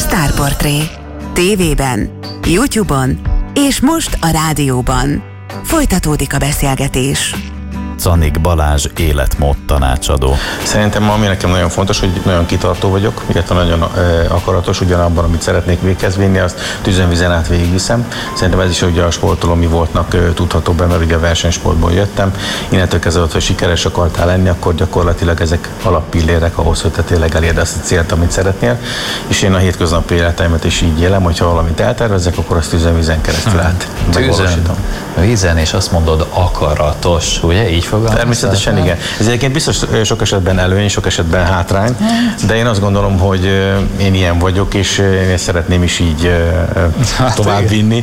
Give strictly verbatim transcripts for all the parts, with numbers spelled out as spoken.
Sztárportré. Tévében, YouTube-on és most a rádióban. Folytatódik a beszélgetés. Czanik Balázs életmód tanácsadó. Szerintem ami nekem nagyon fontos, hogy nagyon kitartó vagyok, illetve nagyon e, akaratos, ugyanabban, amit szeretnék véghez vinni, azt tüzenvizen át végigviszem. Szerintem ez is ugye a sportolómi voltnak e, tudható be, mert ugye a versenysportból jöttem. Innentől kezdve, hogy sikeres akartál lenni, akkor gyakorlatilag ezek alappillérek ahhoz, hogy te tényleg elérd azt a célt, amit szeretnél. És én a hétköznapi életeimet is így élem, hogyha valamit eltervezek, akkor azt tüzenvizen keresztül át megvalósítom. Vízen, és azt mondod akaratos, ugye? Így Természetesen igen. Ez egyébként biztos sok esetben előny, sok esetben hátrány, de én azt gondolom, hogy én ilyen vagyok, és én szeretném is így tovább vinni.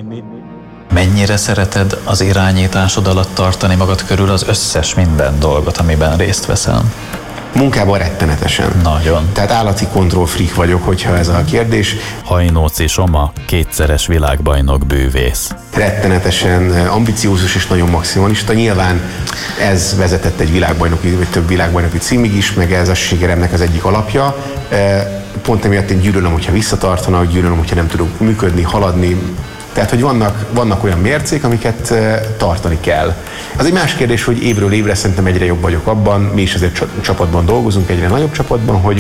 Mennyire szereted az irányításod alatt tartani magad körül az összes minden dolgot, amiben részt veszel? Munkában rettenetesen. Nagyon. Tehát állati kontroll freak vagyok, hogyha ez a kérdés. Hajnóci Soma, kétszeres világbajnok bűvész. Rettenetesen ambiciózus és nagyon maximalista. Nyilván ez vezetett egy világbajnoki, vagy több világbajnoki címig is, meg ez a sikeremnek az egyik alapja. Pont emiatt én gyűlölöm, hogyha visszatartanak, gyűlölöm, hogyha nem tudok működni, haladni. Tehát, hogy vannak, vannak olyan mércék, amiket tartani kell. Az egy más kérdés, hogy évről évre szerintem egyre jobb vagyok abban, mi is azért csapatban dolgozunk, egyre nagyobb csapatban, hogy,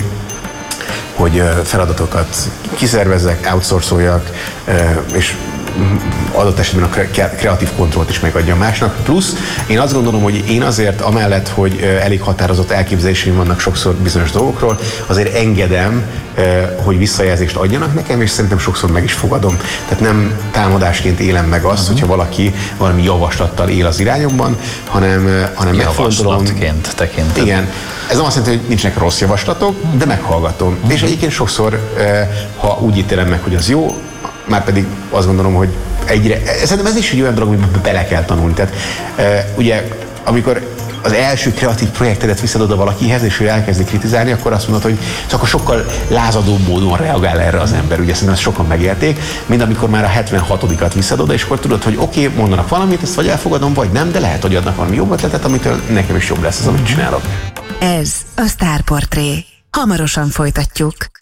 hogy feladatokat kiszervezzek, outsourcoljak, és adott esetben a kreatív kontrollt is megadja másnak. Plusz én azt gondolom, hogy én azért amellett, hogy elég határozott elképzeléseim vannak sokszor bizonyos dolgokról, azért engedem, hogy visszajelzést adjanak nekem, és szerintem sokszor meg is fogadom. Tehát nem támadásként élem meg azt, uh-huh. hogyha valaki valami javaslattal él az irányokban, hanem, hanem javaslatként tekinted. Igen. Ez nem azt jelenti, hogy nincsenek rossz javaslatok, de meghallgatom. Uh-huh. És egyébként sokszor, ha úgy ítélem meg, hogy az jó, már pedig azt gondolom, hogy egyre, szerintem ez is egy olyan dolog, amiben bele kell tanulni. Tehát ugye, amikor az első kreatív projektedet viszed oda valakihez, és ő elkezdi kritizálni, akkor azt mondod, hogy csak sokkal lázadóbb módon reagál erre az ember. Ugye szerintem ezt sokan megélték, mint amikor már a hetvenhatodikat viszed oda, és akkor tudod, hogy oké, okay, mondanak valamit, ezt vagy elfogadom, vagy nem, de lehet, hogy adnak valami jobb ötletet, amitől nekem is jobb lesz az, amit csinálok. Ez a Sztárportré. Hamarosan folytatjuk.